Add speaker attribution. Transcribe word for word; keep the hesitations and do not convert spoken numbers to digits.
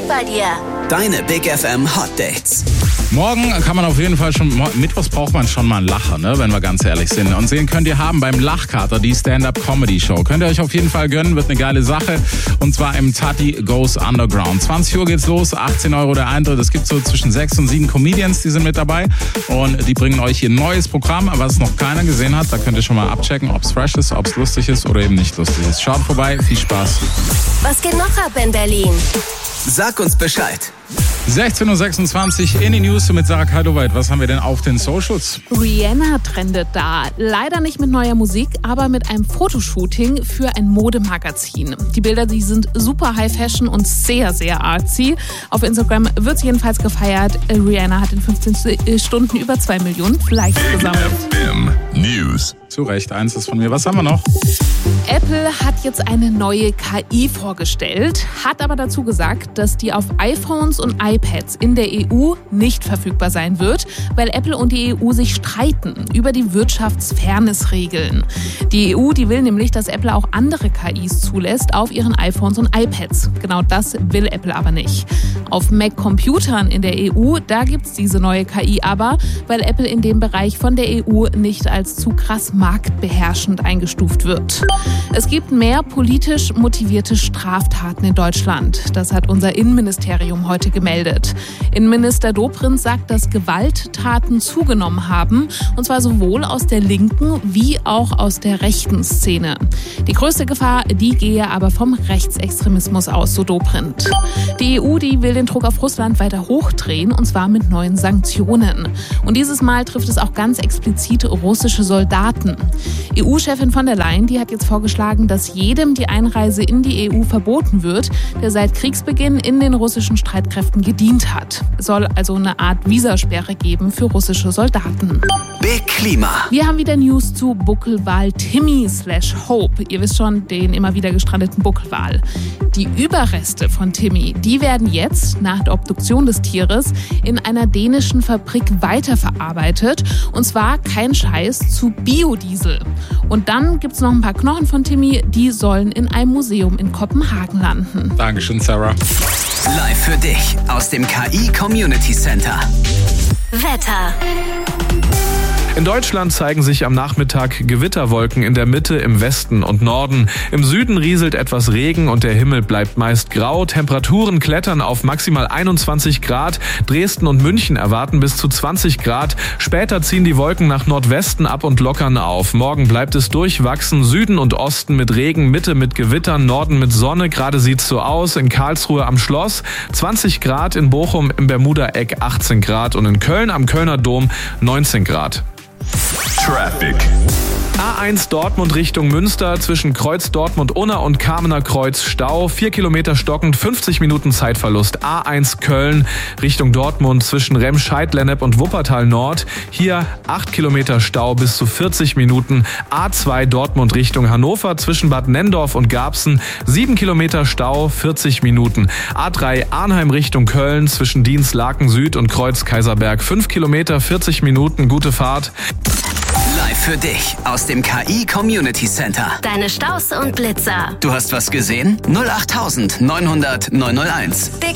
Speaker 1: bei dir.
Speaker 2: Deine Big F M Hot Dates.
Speaker 3: Morgen kann man auf jeden Fall schon, mittwochs braucht man schon mal einen Lacher, ne, wenn wir ganz ehrlich sind. Und den könnt ihr haben beim Lachkater, die Stand-Up-Comedy-Show. Könnt ihr euch auf jeden Fall gönnen, wird eine geile Sache. Und zwar im Tati Goes Underground. zwanzig Uhr geht's los, achtzehn Euro der Eintritt. Es gibt so zwischen sechs und sieben Comedians, die sind mit dabei. Und die bringen euch hier ein neues Programm, was noch keiner gesehen hat. Da könnt ihr schon mal abchecken, ob es fresh ist, ob es lustig ist oder eben nicht lustig ist. Schaut vorbei, viel Spaß.
Speaker 1: Was geht noch ab in Berlin?
Speaker 2: Sag uns Bescheid.
Speaker 3: sechzehn Uhr sechsundzwanzig in die News mit Sarah Kaldoweit. Was haben wir denn auf den Socials?
Speaker 4: Rihanna trendet da. Leider nicht mit neuer Musik, aber mit einem Fotoshooting für ein Modemagazin. Die Bilder, die sind super High Fashion und sehr, sehr artsy. Auf Instagram wird sie jedenfalls gefeiert. Rihanna hat in fünfzehn Stunden über zwei Millionen Likes gesammelt.
Speaker 5: News.
Speaker 3: Zu Recht, eins ist von mir. Was haben wir noch?
Speaker 4: Apple hat jetzt eine neue K I vorgestellt, hat aber dazu gesagt, dass die auf iPhones und iPads in der E U nicht verfügbar sein wird, weil Apple und die E U sich streiten über die Wirtschaftsfairness-Regeln. Die E U, die will nämlich, dass Apple auch andere K Is zulässt auf ihren iPhones und iPads. Genau das will Apple aber nicht. Auf Mac-Computern in der E U, da gibt's diese neue K I aber, weil Apple in dem Bereich von der E U nicht als zu krass marktbeherrschend eingestuft wird. Es gibt mehr politisch motivierte Straftaten in Deutschland. Das hat unser Innenministerium heute gemeldet. Innenminister Dobrindt sagt, dass Gewalttaten zugenommen haben, und zwar sowohl aus der linken wie auch aus der rechten Szene. Die größte Gefahr, die gehe aber vom Rechtsextremismus aus, so Dobrindt. Die E U, die will den Druck auf Russland weiter hochdrehen, und zwar mit neuen Sanktionen. Und dieses Mal trifft es auch ganz explizit russische Soldaten. E U-Chefin von der Leyen, die hat jetzt vorgeschlagen, dass jedem die Einreise in die E U verboten wird, der seit Kriegsbeginn in den russischen Streitkräften gedient hat. Es soll also eine Art Visasperre geben für russische Soldaten.
Speaker 2: Big Klima.
Speaker 4: Wir haben wieder News zu Buckelwal Timmy slash Hope. Ihr wisst schon, den immer wieder gestrandeten Buckelwal. Die Überreste von Timmy, die werden jetzt nach der Obduktion des Tieres in einer dänischen Fabrik weiterverarbeitet. Und zwar, kein Scheiß, zu Biodiesel. Und dann gibt's noch ein paar Knochen von Timmy, die sollen in einem Museum in Kopenhagen landen.
Speaker 3: Dankeschön, Sarah.
Speaker 2: Live für dich aus dem K I Community Center.
Speaker 1: Wetter.
Speaker 6: In Deutschland zeigen sich am Nachmittag Gewitterwolken in der Mitte, im Westen und Norden. Im Süden rieselt etwas Regen und der Himmel bleibt meist grau. Temperaturen klettern auf maximal einundzwanzig Grad. Dresden und München erwarten bis zu zwanzig Grad. Später ziehen die Wolken nach Nordwesten ab und lockern auf. Morgen bleibt es durchwachsen. Süden und Osten mit Regen, Mitte mit Gewittern, Norden mit Sonne. Gerade sieht's so aus. In Karlsruhe am Schloss zwanzig Grad, in Bochum im Bermuda-Eck achtzehn Grad und in Köln am Kölner Dom neunzehn Grad.
Speaker 5: Traffic.
Speaker 6: A eins Dortmund Richtung Münster, zwischen Kreuz Dortmund-Unna und Kamener Kreuz Stau, vier Kilometer stockend, fünfzig Minuten Zeitverlust. A eins Köln Richtung Dortmund, zwischen Remscheid-Lennep und Wuppertal Nord, hier acht Kilometer Stau bis zu vierzig Minuten. A zwei Dortmund Richtung Hannover, zwischen Bad Nenndorf und Garbsen, sieben Kilometer Stau, vierzig Minuten. A drei Arnheim Richtung Köln, zwischen Dienstlaken Süd und Kreuz Kaiserberg, fünf Kilometer, vierzig Minuten, gute Fahrt.
Speaker 2: Live für dich aus dem K I Community Center.
Speaker 1: Deine Staus und Blitzer.
Speaker 2: Du hast was gesehen? null acht neunhundert neunhunderteins.
Speaker 1: Big